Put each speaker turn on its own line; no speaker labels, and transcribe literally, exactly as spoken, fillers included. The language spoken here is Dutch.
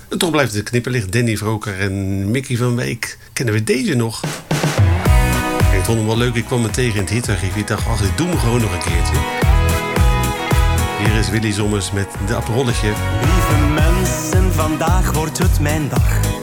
En toch blijft het knipperlicht. Danny Vroker en Mickey van Week. Kennen we deze nog? Ik vond hem wel leuk. Ik kwam me tegen in het hitarchief. Ik dacht, ach, dit doen we gewoon nog een keertje. Hier is Willy Sommers met de Aperolletje.
Lieve mensen, vandaag wordt het mijn dag.